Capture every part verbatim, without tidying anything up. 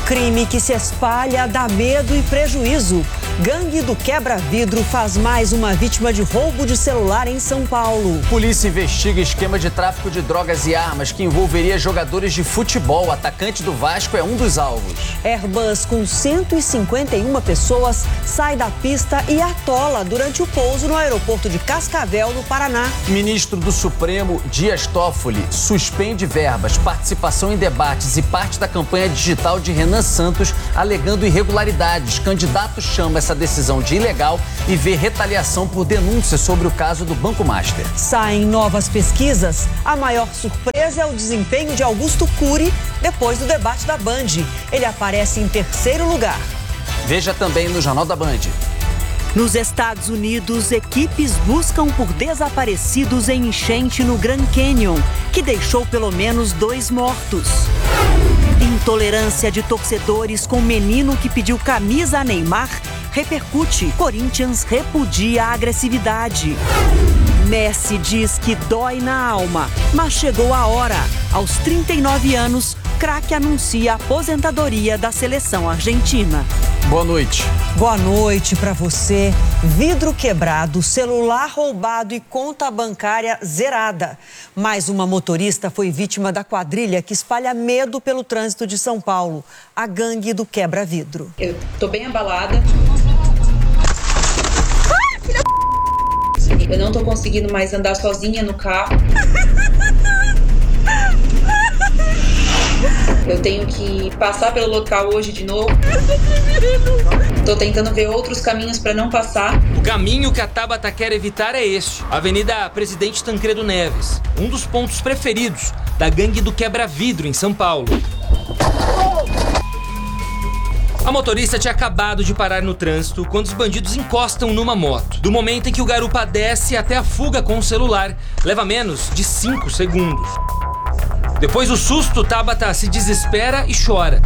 crime que se espalha dá medo e prejuízo. Gangue do quebra-vidro faz mais uma vítima de roubo de celular em São Paulo. Polícia investiga esquema de tráfico de drogas e armas que envolveria jogadores de futebol. O atacante do Vasco é um dos alvos. Airbus com cento e cinquenta e uma pessoas sai da pista e atola durante o pouso no aeroporto de Cascavel, no Paraná. Ministro do Supremo, Dias Toffoli, suspende verbas, participação em debates e parte da campanha digital de Renan Santos, alegando irregularidades. Candidato chama essa decisão de ilegal e vê retaliação por denúncias sobre o caso do Banco Master. Saem novas pesquisas. A maior surpresa é o desempenho de Augusto Cury depois do debate da Band. Ele aparece em terceiro lugar. Veja também no Jornal da Band. Nos Estados Unidos, equipes buscam por desaparecidos em enchente no Grand Canyon, que deixou pelo menos dois mortos. Intolerância de torcedores com menino que pediu camisa a Neymar repercute. Corinthians repudia a agressividade. Messi diz que dói na alma, mas chegou a hora. Aos trinta e nove anos, craque anuncia a aposentadoria da seleção argentina. Boa noite. Boa noite para você. Vidro quebrado, celular roubado e conta bancária zerada. Mais uma motorista foi vítima da quadrilha que espalha medo pelo trânsito de São Paulo. A gangue do quebra-vidro. Eu tô bem abalada. Eu não tô conseguindo mais andar sozinha no carro. Eu tenho que passar pelo local hoje de novo. Tô tentando ver outros caminhos para não passar. O caminho que a Tabata quer evitar é este: Avenida Presidente Tancredo Neves, um dos pontos preferidos da gangue do quebra-vidro em São Paulo. A motorista tinha acabado de parar no trânsito quando os bandidos encostam numa moto. Do momento em que o garupa desce até a fuga com o celular, leva menos de cinco segundos. Depois do susto, Tabata se desespera e chora.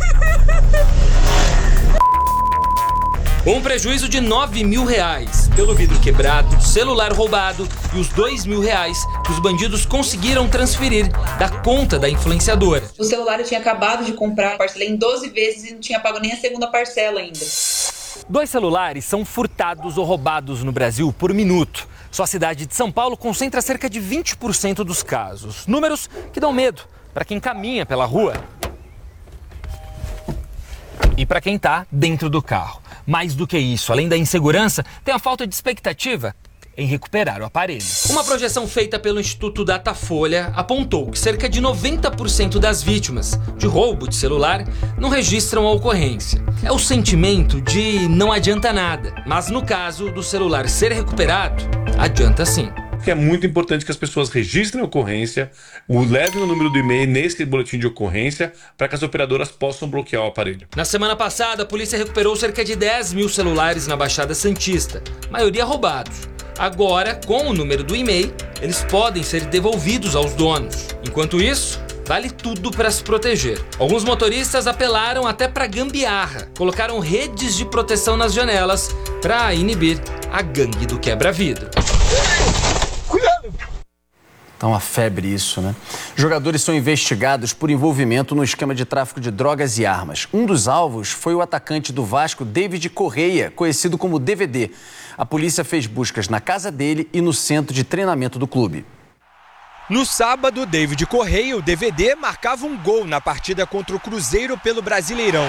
Com um prejuízo de nove mil reais pelo vidro quebrado, celular roubado e os dois mil reais que os bandidos conseguiram transferir da conta da influenciadora. O celular eu tinha acabado de comprar, parcelei em doze vezes e não tinha pago nem a segunda parcela ainda. Dois celulares são furtados ou roubados no Brasil por minuto. Só a cidade de São Paulo concentra cerca de vinte por cento dos casos. Números que dão medo para quem caminha pela rua e para quem está dentro do carro. Mais do que isso, além da insegurança, tem a falta de expectativa em recuperar o aparelho. Uma projeção feita pelo Instituto Datafolha apontou que cerca de noventa por cento das vítimas de roubo de celular não registram a ocorrência. É o sentimento de não adianta nada, mas no caso do celular ser recuperado, adianta sim. Que é muito importante que as pessoas registrem a ocorrência, o levem o número do e-mail nesse boletim de ocorrência para que as operadoras possam bloquear o aparelho. Na semana passada, a polícia recuperou cerca de dez mil celulares na Baixada Santista, maioria roubados. Agora, com o número do e-mail, eles podem ser devolvidos aos donos. Enquanto isso, vale tudo para se proteger. Alguns motoristas apelaram até para gambiarra, colocaram redes de proteção nas janelas para inibir a gangue do quebra-vidro. Tá uma febre isso, né? Jogadores são investigados por envolvimento no esquema de tráfico de drogas e armas. Um dos alvos foi o atacante do Vasco, David Correia, conhecido como D V D. A polícia fez buscas na casa dele e no centro de treinamento do clube. No sábado, David Correia, o D V D, marcava um gol na partida contra o Cruzeiro pelo Brasileirão.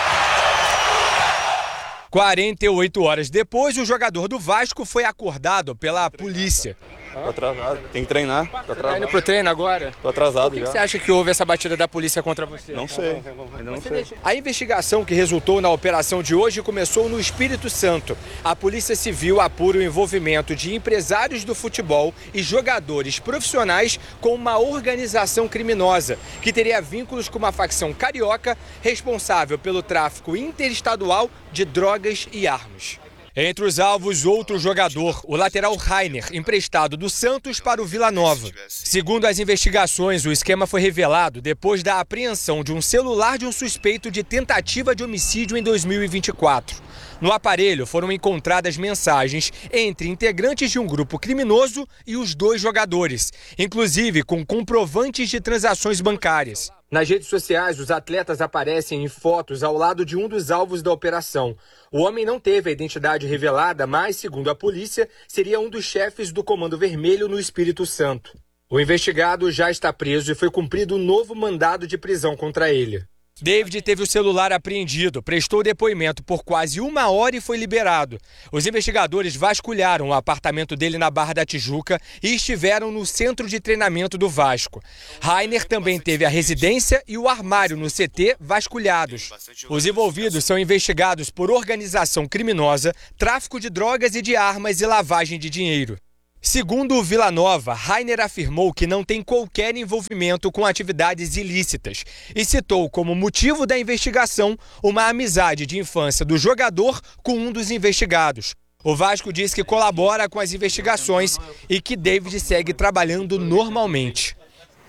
quarenta e oito horas depois, o jogador do Vasco foi acordado pela polícia. Tô atrasado, tem que treinar. Tô atrasado. Tá indo pro treino agora? Tô atrasado. Por que já. você acha que houve essa batida da polícia contra você? Não sei, ainda não sei. A investigação que resultou na operação de hoje começou no Espírito Santo. A Polícia Civil apura o envolvimento de empresários do futebol e jogadores profissionais com uma organização criminosa, que teria vínculos com uma facção carioca responsável pelo tráfico interestadual de drogas e armas. Entre os alvos, outro jogador, o lateral Rainer, emprestado do Santos para o Vila Nova. Segundo as investigações, o esquema foi revelado depois da apreensão de um celular de um suspeito de tentativa de homicídio em dois mil e vinte e quatro. No aparelho foram encontradas mensagens entre integrantes de um grupo criminoso e os dois jogadores, inclusive com comprovantes de transações bancárias. Nas redes sociais, os atletas aparecem em fotos ao lado de um dos alvos da operação. O homem não teve a identidade revelada, mas, segundo a polícia, seria um dos chefes do Comando Vermelho no Espírito Santo. O investigado já está preso e foi cumprido um novo mandado de prisão contra ele. David teve o celular apreendido, prestou depoimento por quase uma hora e foi liberado. Os investigadores vasculharam o apartamento dele na Barra da Tijuca e estiveram no centro de treinamento do Vasco. Rainer também teve a residência e o armário no C T vasculhados. Os envolvidos são investigados por organização criminosa, tráfico de drogas e de armas e lavagem de dinheiro. Segundo o Vila Nova, Rainer afirmou que não tem qualquer envolvimento com atividades ilícitas e citou como motivo da investigação uma amizade de infância do jogador com um dos investigados. O Vasco diz que colabora com as investigações e que David segue trabalhando normalmente.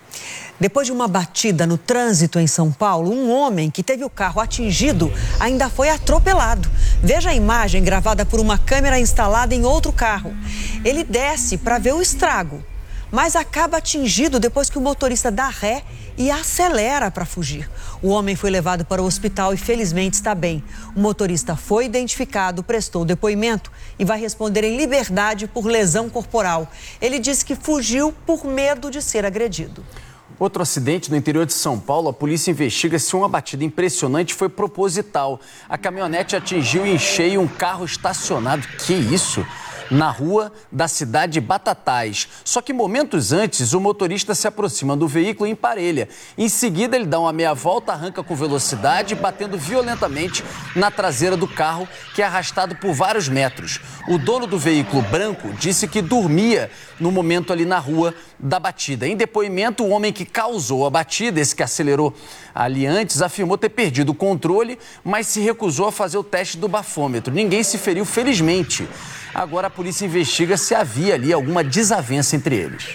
Depois de uma batida no trânsito em São Paulo, um homem que teve o carro atingido ainda foi atropelado. Veja a imagem gravada por uma câmera instalada em outro carro. Ele desce para ver o estrago, mas acaba atingido depois que o motorista dá ré e acelera para fugir. O homem foi levado para o hospital e felizmente está bem. O motorista foi identificado, prestou depoimento e vai responder em liberdade por lesão corporal. Ele disse que fugiu por medo de ser agredido. Outro acidente no interior de São Paulo, a polícia investiga se uma batida impressionante foi proposital. A caminhonete atingiu em cheio um carro estacionado. Que isso? Na rua da cidade de Batatais. Só que momentos antes, o motorista se aproxima do veículo e emparelha. Em seguida, ele dá uma meia volta, arranca com velocidade, batendo violentamente na traseira do carro, que é arrastado por vários metros. O dono do veículo branco disse que dormia no momento ali na rua da batida. Em depoimento, o homem que causou a batida, esse que acelerou ali antes, afirmou ter perdido o controle, mas se recusou a fazer o teste do bafômetro. Ninguém se feriu, felizmente. Agora a polícia investiga se havia ali alguma desavença entre eles.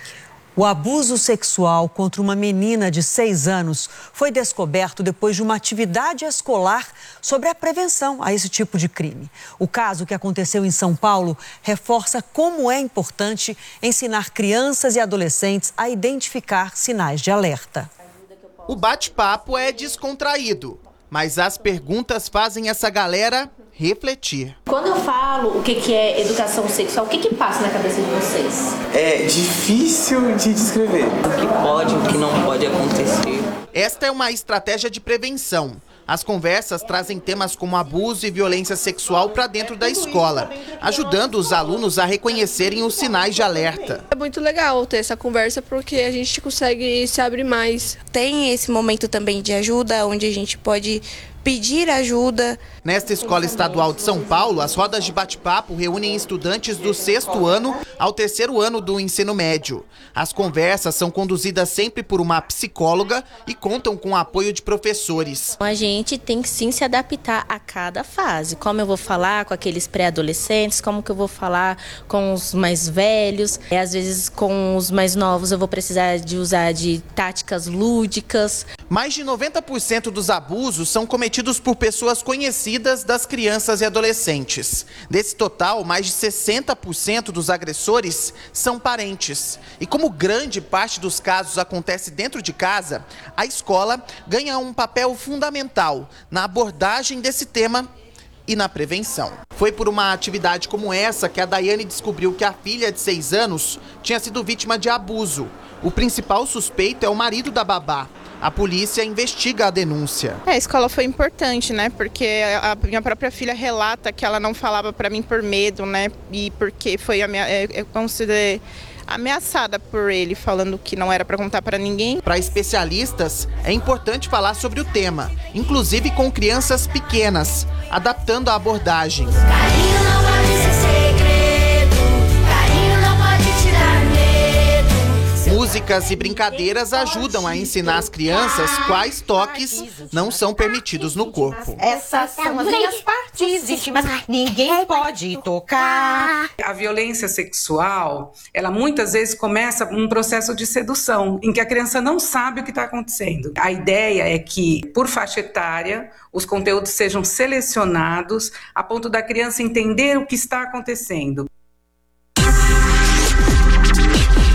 O abuso sexual contra uma menina de seis anos foi descoberto depois de uma atividade escolar sobre a prevenção a esse tipo de crime. O caso que aconteceu em São Paulo reforça como é importante ensinar crianças e adolescentes a identificar sinais de alerta. O bate-papo é descontraído, mas as perguntas fazem essa galera refletir. Quando eu falo o que que é educação sexual, o que que passa na cabeça de vocês? É difícil de descrever. O que pode, o que não pode acontecer. Esta é uma estratégia de prevenção. As conversas trazem temas como abuso e violência sexual para dentro da escola, ajudando os alunos a reconhecerem os sinais de alerta. É muito legal ter essa conversa porque a gente consegue se abrir mais. Tem esse momento também de ajuda, onde a gente pode pedir ajuda. Nesta escola estadual de São Paulo, as rodas de bate-papo reúnem estudantes do sexto ano ao terceiro ano do ensino médio. As conversas são conduzidas sempre por uma psicóloga e contam com o apoio de professores. A gente tem que sim se adaptar a cada fase. Como eu vou falar com aqueles pré-adolescentes, como que eu vou falar com os mais velhos. E, às vezes com os mais novos eu vou precisar de usar de táticas lúdicas. Mais de noventa por cento dos abusos são cometidos por pessoas conhecidas das crianças e adolescentes. Desse total, mais de sessenta por cento dos agressores são parentes. E como grande parte dos casos acontece dentro de casa, a escola ganha um papel fundamental na abordagem desse tema e na prevenção. Foi por uma atividade como essa que a Daiane descobriu que a filha de seis anos tinha sido vítima de abuso. O principal suspeito é o marido da babá. A polícia investiga a denúncia. É, a escola foi importante, né? Porque a minha própria filha relata que ela não falava para mim por medo, né? E porque foi amea- eu considerei ameaçada por ele, falando que não era para contar para ninguém. Para especialistas, é importante falar sobre o tema, inclusive com crianças pequenas, adaptando a abordagem. Carinho não pode ser segredo, carinho não pode tirar medo. Músicas e brincadeiras ajudam a ensinar as crianças quais toques não são permitidos no corpo. Essas são as minhas partes íntimas, ninguém pode tocar. A violência sexual, ela muitas vezes começa um processo de sedução, em que a criança não sabe o que está acontecendo. A ideia é que, por faixa etária, os conteúdos sejam selecionados a ponto da criança entender o que está acontecendo.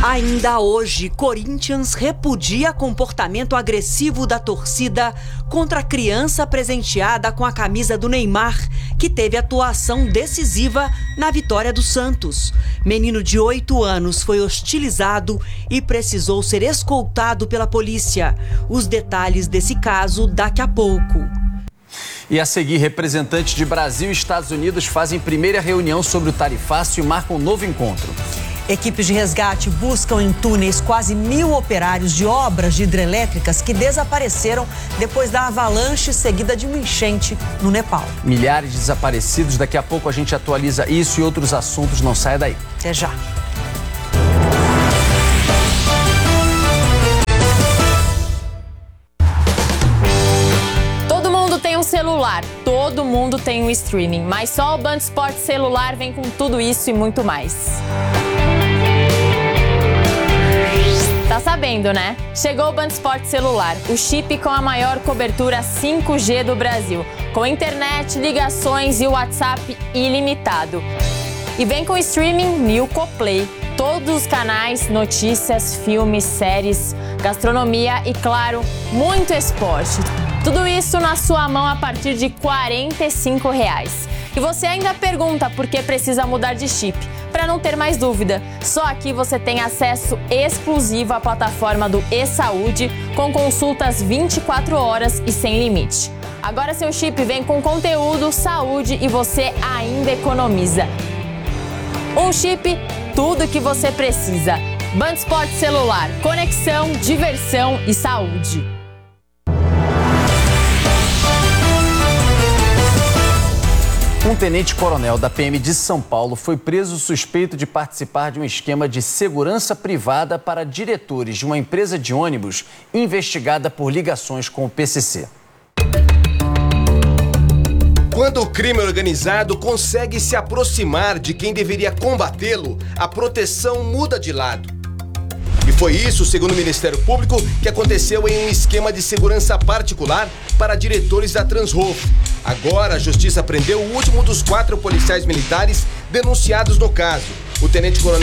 Ainda hoje, Corinthians repudia comportamento agressivo da torcida contra a criança presenteada com a camisa do Neymar, que teve atuação decisiva na vitória do Santos. Menino de oito anos foi hostilizado e precisou ser escoltado pela polícia. Os detalhes desse caso daqui a pouco. E a seguir, representantes de Brasil e Estados Unidos fazem primeira reunião sobre o tarifaço e marcam um novo encontro. Equipes de resgate buscam em túneis quase mil operários de obras de hidrelétricas que desapareceram depois da avalanche seguida de uma enchente no Nepal. Milhares de desaparecidos. Daqui a pouco a gente atualiza isso e outros assuntos. Não saia daí. Até já. Todo mundo tem um celular, todo mundo tem um streaming, mas só o Band Esportes Celular vem com tudo isso e muito mais. Tá sabendo, né? Chegou o Band Esportes Celular, o chip com a maior cobertura cinco G do Brasil, com internet, ligações e WhatsApp ilimitado. E vem com streaming Nilco Play, todos os canais, notícias, filmes, séries, gastronomia e, claro, muito esporte. Tudo isso na sua mão a partir de quarenta e cinco reais. E você ainda pergunta por que precisa mudar de chip. Para não ter mais dúvida, só aqui você tem acesso exclusivo à plataforma do eSaúde, com consultas vinte e quatro horas e sem limite. Agora seu chip vem com conteúdo, saúde e você ainda economiza. Um chip, tudo que você precisa. Band Esportes Celular, conexão, diversão e saúde. Um tenente-coronel da P M de São Paulo foi preso suspeito de participar de um esquema de segurança privada para diretores de uma empresa de ônibus investigada por ligações com o P C C. Quando o crime organizado consegue se aproximar de quem deveria combatê-lo, a proteção muda de lado. E foi isso, segundo o Ministério Público, que aconteceu em um esquema de segurança particular para diretores da Transhof. Agora, a Justiça prendeu o último dos quatro policiais militares denunciados no caso. O tenente-coronel